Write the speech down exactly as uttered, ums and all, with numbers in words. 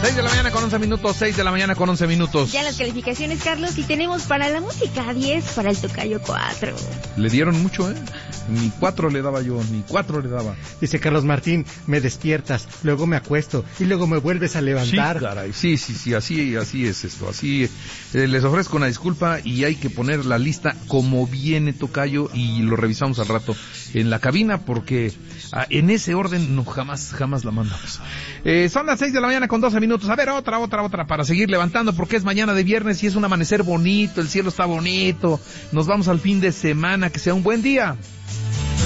seis de la mañana con once minutos, seis de la mañana con once minutos. Ya las calificaciones, Carlos, y tenemos para la música diez, para el tocayo cuatro. Le dieron mucho, ¿eh? Ni cuatro le daba yo, ni cuatro le daba. Dice Carlos Martín, me despiertas, luego me acuesto y luego me vuelves a levantar. Sí, caray, sí, sí, sí, así, así es esto, así. Eh, les ofrezco una disculpa y hay que poner la lista como viene, tocayo, y lo revisamos al rato en la cabina porque ah, en ese orden no jamás, jamás la mandamos. Eh, son las seis de la mañana con doce minutos. A ver, otra, otra, otra para seguir levantando porque es mañana de viernes y es un amanecer bonito, el cielo está bonito. Nos vamos al fin de semana, que sea un buen día.